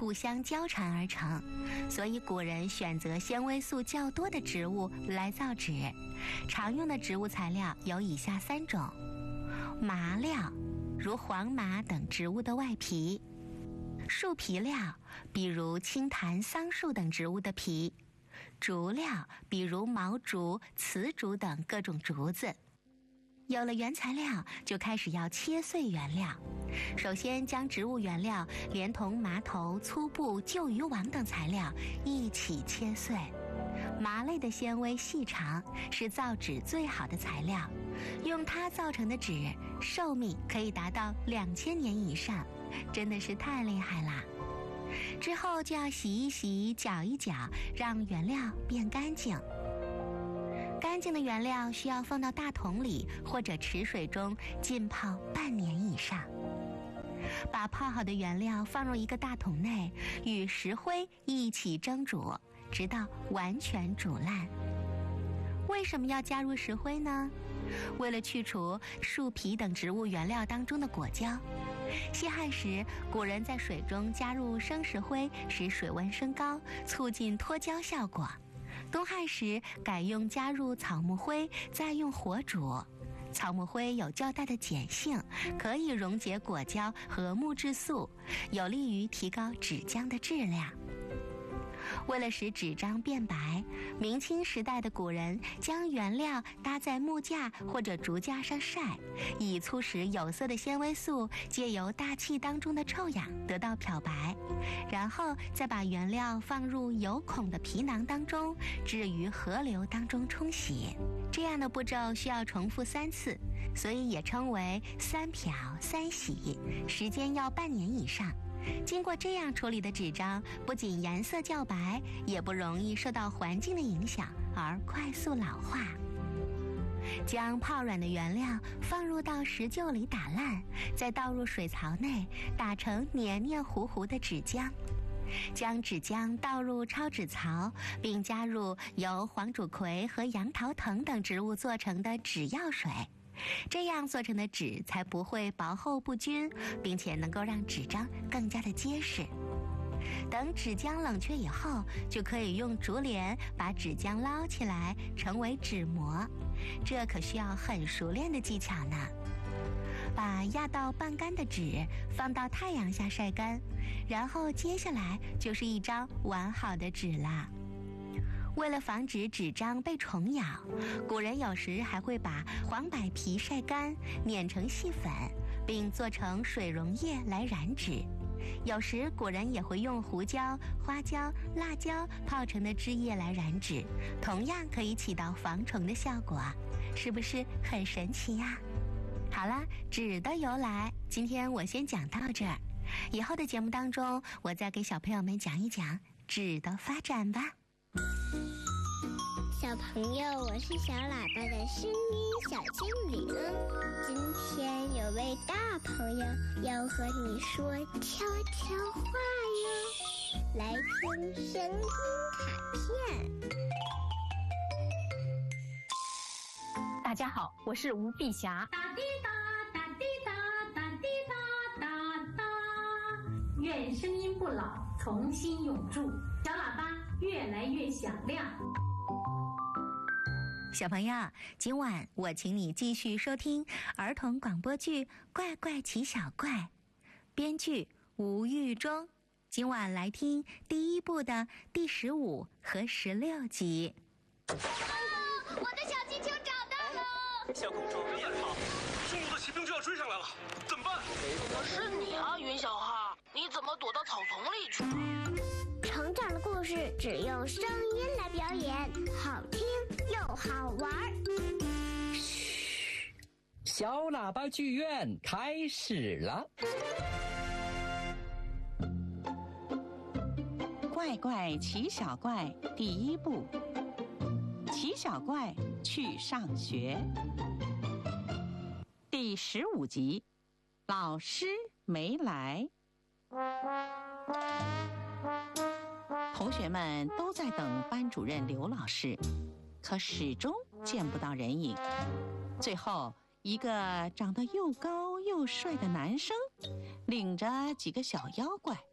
互相交缠而成，所以古人选择纤维素较多的植物来造纸。常用的植物材料有以下3种：麻料，如黄麻等植物的外皮；树皮料，比如青檀、桑树等植物的皮；竹料，比如毛竹、瓷竹等各种竹子。有了原材料，就开始要切碎原料。首先将植物原料连同麻头、粗布、旧渔网等材料一起切碎。麻类的纤维细长，是造纸最好的材料，用它造成的纸寿命可以达到2000年以上，真的是太厉害啦。之后就要洗一洗、搅一搅，让原料变干净。干净的原料需要放到大桶里或者池水中浸泡半年以上。把泡好的原料放入一个大桶内，与石灰一起蒸煮，直到完全煮烂。为什么要加入石灰呢？为了去除树皮等植物原料当中的果胶。西汉时，古人在水中加入生石灰，使水温升高，促进脱胶效果。东汉时改用加入草木灰，再用火煮。草木灰有较大的碱性，可以溶解果胶和木质素，有利于提高纸浆的质量。为了使纸张变白，明清时代的古人将原料搭在木架或者竹架上晒，以促使有色的纤维素借由大气当中的臭氧得到漂白，然后再把原料放入有孔的皮囊当中，置于河流当中冲洗。这样的步骤需要重复3次，所以也称为3漂3洗，时间要半年以上。经过这样处理的纸张，不仅颜色较白，也不容易受到环境的影响而快速老化。将泡软的原料放入到石臼里打烂，再倒入水槽内，打成黏黏糊糊的纸浆。将纸浆倒入焯纸槽，并加入由黄渚葵和杨桃藤等植物做成的纸药水，这样做成的纸才不会薄厚不均，并且能够让纸张更加的结实。等纸浆冷却以后，就可以用竹帘把纸浆捞起来，成为纸膜。这可需要很熟练的技巧呢。把压到半干的纸放到太阳下晒干，然后接下来就是一张完好的纸了。为了防止纸张被虫咬，古人有时还会把黄柏皮晒干，碾成细粉，并做成水溶液来染纸。有时古人也会用胡椒、花椒、辣椒泡成的汁液来染纸，同样可以起到防虫的效果，是不是很神奇呀？好了，纸的由来，今天我先讲到这儿。以后的节目当中，我再给小朋友们讲一讲纸的发展吧。 小朋友，我是小喇叭的声音小精灵。今天有位大朋友要和你说悄悄话哟，来听声音卡片。 大家好，我是吴碧霞。 哒滴哒哒滴哒哒滴哒哒哒，愿声音不老，从心永驻，小喇叭越来越响亮。 小朋友，今晚我请你继续收听儿童广播剧《怪怪奇小怪》，编剧吴玉忠。今晚来听第1部的第15和16集。 我的小气球找到了！ 小公主别跑， 匈奴的骑兵就要追上来了，怎么办？ 是你啊，云小号，你怎么躲到草丛里去了？ 成长的故事只用声音来表演，好听又好玩。 嘘，小喇叭剧院开始了。 怪怪奇小怪第1部，奇小怪去上学。第15集，老师没来。同学们都在等班主任刘老师，可始终见不到人影。最后，一个长得又高又帅的男生领着几个小妖怪